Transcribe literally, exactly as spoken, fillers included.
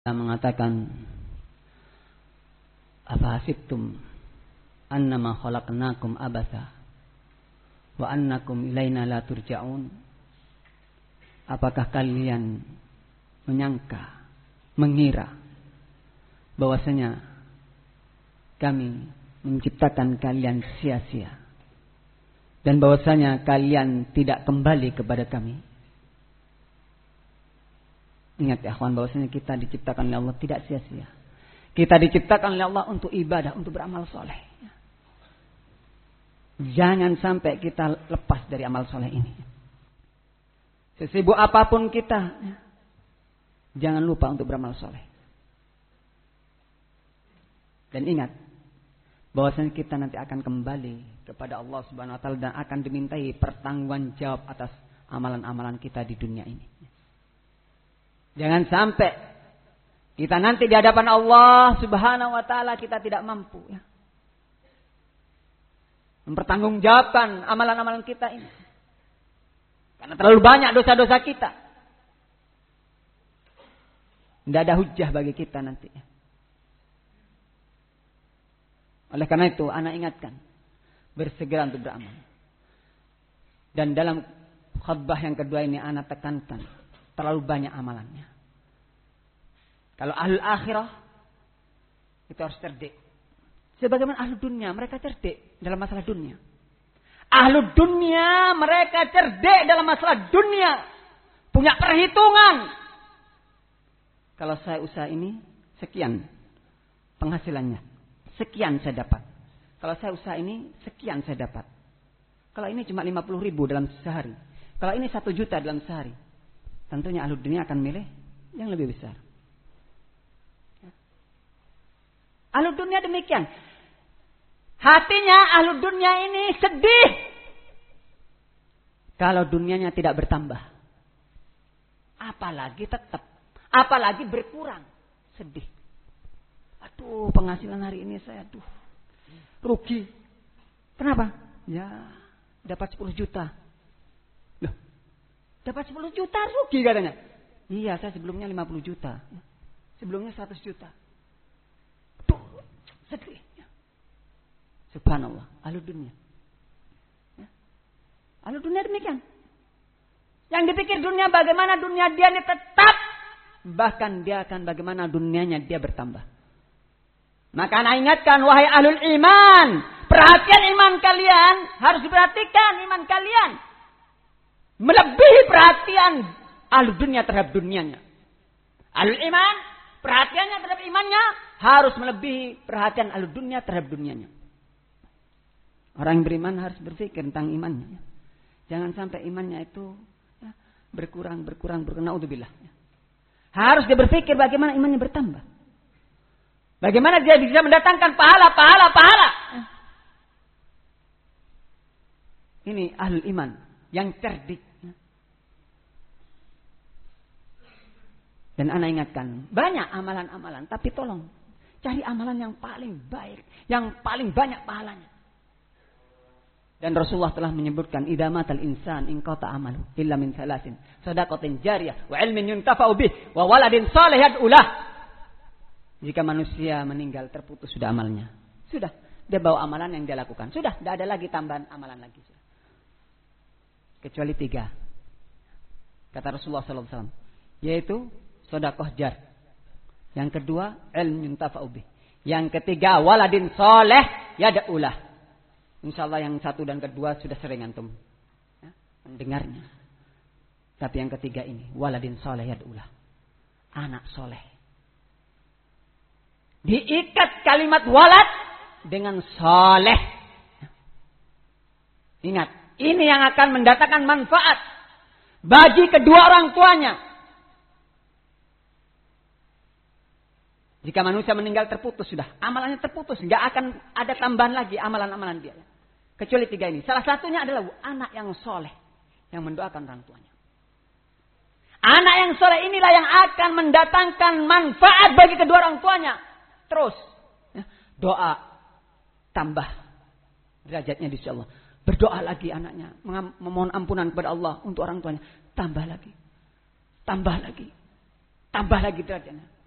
mengatakan, apa hasibtum annama khalaqnakum abatha wa annakum ilaina la turja'un? Apakah kalian menyangka, mengira bahwasanya kami menciptakan kalian sia-sia dan bahwasanya kalian tidak kembali kepada kami? Ingat ya akhwan, bahwasanya kita diciptakan oleh Allah tidak sia-sia. Kita diciptakan oleh Allah untuk ibadah, untuk beramal soleh. Jangan sampai kita lepas dari amal soleh ini. Sesibuk apapun kita, jangan lupa untuk beramal soleh. Dan ingat, bahwasanya kita nanti akan kembali kepada Allah Subhanahu Wa Taala dan akan dimintai pertanggungan jawab atas amalan-amalan kita di dunia ini. Jangan sampai kita nanti di hadapan Allah Subhanahu Wa Taala kita tidak mampu ya, mempertanggungjawabkan amalan-amalan kita ini, karena terlalu banyak dosa-dosa kita. Tidak ada hujjah bagi kita nanti. Oleh karena itu, anak ingatkan, bersegera untuk beramal. Dan dalam khutbah yang kedua ini, anak tekankan, terlalu banyak amalannya. Kalau ahlul akhirah, itu harus cerdik. Sebagaimana ahlul dunia, mereka cerdik dalam masalah dunia. Ahlul dunia, mereka cerdik dalam masalah dunia. Punya perhitungan. Kalau saya usaha ini, sekian penghasilannya. Sekian saya dapat. Kalau saya usaha ini, sekian saya dapat. Kalau ini cuma lima puluh ribu dalam sehari. Kalau ini satu juta dalam sehari. Tentunya ahlul dunia akan milih yang lebih besar. Ahlul dunia demikian. Hatinya ahlul dunia ini sedih. Kalau dunianya tidak bertambah. Apalagi tetap. Apalagi berkurang. Sedih. Aduh, penghasilan hari ini saya aduh rugi. Kenapa? Ya, dapat sepuluh juta. Loh, dapat sepuluh juta rugi katanya. Iya, saya sebelumnya lima puluh juta. Sebelumnya seratus juta. Aduh, sedih. Subhanallah, ahlul dunia. Ya. Ahlul dunia demikian. Yang dipikir dunia bagaimana dunia dia ini tetap. Bahkan dia akan bagaimana dunianya dia bertambah. Maka anak ingatkan, wahai ahlul iman, perhatian iman kalian harus diperhatikan iman kalian. Melebihi perhatian ahlul dunia terhadap dunianya. Ahlul iman, perhatiannya terhadap imannya harus melebihi perhatian ahlul dunia terhadap dunianya. Orang yang beriman harus berpikir tentang imannya. Jangan sampai imannya itu ya, berkurang, berkurang, berkurang. Naudzubillah. Harus dia berpikir bagaimana imannya bertambah. Bagaimana dia bisa mendatangkan pahala, pahala, pahala. Ini ahlul iman yang cerdik. Dan anak ingatkan, banyak amalan-amalan. Tapi tolong, cari amalan yang paling baik. Yang paling banyak pahalanya. Dan Rasulullah telah menyebutkan, idza matal insan inqata amalu illa min salasin, shadaqatin jariyah, wa ilmin yuntafa'u bih, wa waladin salih yad'u lah. Jika manusia meninggal terputus sudah amalnya. Sudah, dia bawa amalan yang dia lakukan. Sudah, tidak ada lagi tambahan amalan lagi. Kecuali tiga. Kata Rasulullah sallallahu alaihi wasallam, yaitu sedekah jar. Yang kedua, ilmu yuntafa'u bih. Yang ketiga, waladin saleh yad'u lah. Insyaallah yang satu dan kedua sudah sering antum ya, mendengarnya. Tapi yang ketiga ini, waladin saleh yad'u lah. Anak soleh. Diikat kalimat walad dengan soleh. Ingat, ini yang akan mendatangkan manfaat bagi kedua orang tuanya. Jika manusia meninggal terputus sudah, amalannya terputus, nggak akan ada tambahan lagi amalan-amalan dia. Kecuali tiga ini. Salah satunya adalah anak yang soleh yang mendoakan orang tuanya. Anak yang soleh inilah yang akan mendatangkan manfaat bagi kedua orang tuanya. Terus ya, doa tambah derajatnya di sisi Allah. Berdoa lagi anaknya, memohon ampunan kepada Allah untuk orang tuanya. Tambah lagi, tambah lagi, tambah lagi derajatnya.